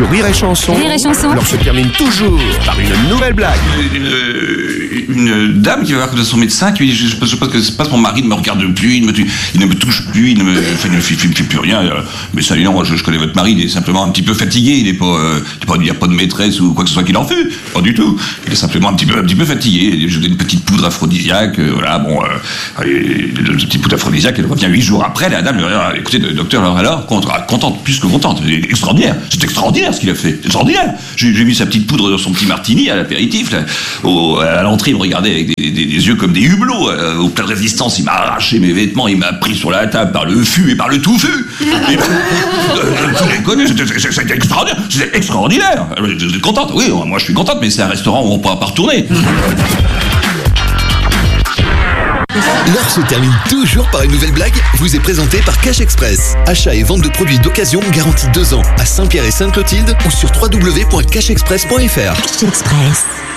Sur Rire et Chanson, Rire et Chanson. l'on se termine toujours par une nouvelle blague. Une dame qui va voir son médecin qui lui dit je pense que c'est pas mon mari ne me regarde plus, il ne me touche plus, il ne me fait plus rien. Mais ça, non, je connais votre mari, il est simplement un petit peu fatigué, il n'y a pas de maîtresse ou quoi que ce soit qu'il en fait, pas du tout. Il est simplement un petit peu fatigué. Je donne une petite poudre aphrodisiaque, le petit poudre aphrodisiaque, elle revient 8 jours après, la dame lui dit écoutez, docteur, alors, contente, plus que contente, extraordinaire, c'est extraordinaire ce qu'il a fait, c'est extraordinaire. J'ai mis sa petite poudre dans son petit martini à l'apéritif, là, à l'entrée, il me regardait avec des yeux comme des hublots, au plein de résistance, il m'a arraché mes vêtements, il m'a pris sur la table par le fût et par le touffu. Vous les connaissez, c'est extraordinaire, c'est extraordinaire. Vous êtes contente? Oui, moi je suis contente, mais c'est un restaurant où on ne pourra pas retourner. L'heure se termine toujours par une nouvelle blague, vous est présentée par Cash Express. Achat et vente de produits d'occasion garantis 2 ans à Saint-Pierre et Sainte-Clotilde ou sur www.cashexpress.fr. Cash Express.